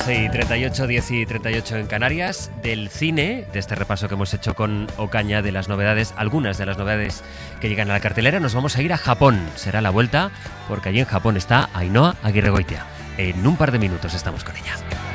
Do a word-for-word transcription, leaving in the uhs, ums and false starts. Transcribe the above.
once y treinta y ocho, diez y treinta y ocho en Canarias. Del cine, de este repaso que hemos hecho con Ocaña, de las novedades, algunas de las novedades que llegan a la cartelera, nos vamos a ir a Japón. Será la vuelta, porque allí en Japón está Ainhoa Aguirregoitia. En un par de minutos estamos con ella.